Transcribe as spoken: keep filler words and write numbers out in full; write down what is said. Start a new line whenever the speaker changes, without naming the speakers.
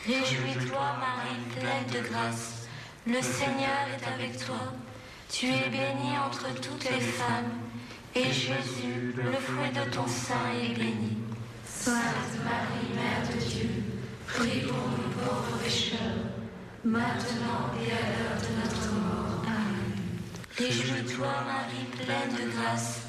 Réjouis-toi, Marie, pleine de grâce. Le Seigneur est avec toi. Tu es bénie entre toutes les femmes, et Jésus, le fruit de ton sein, est béni. Sainte Marie, Mère de Dieu, prie pour nous pauvres pécheurs, maintenant et à l'heure de notre mort. Amen. Réjouis-toi, Marie, pleine de grâce.